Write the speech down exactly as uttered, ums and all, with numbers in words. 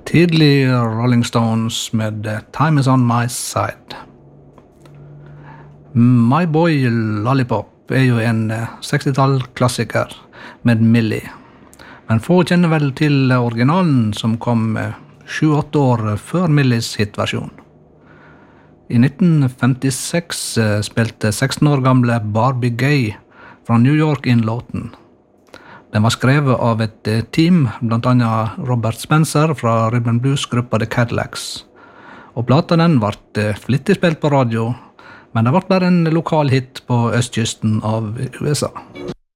Tidlig Rolling Stones med Time is on my side. My Boy Lollipop er jo en sekstitall-klassiker med Millie. Men få kjenner vel til originalen som kom sju-åtte år før Millies hitversjon. I nitten femtiseks spilte seksten år gamle Barbie Gay fra New York inn låten. Den var skrevet av et team, blant annet Robert Spencer fra Rhythm and Blues-gruppa The Cadillacs. Og plata den ble flittig spilt på radio, men det ble bare en lokal hit på østkysten av U S A.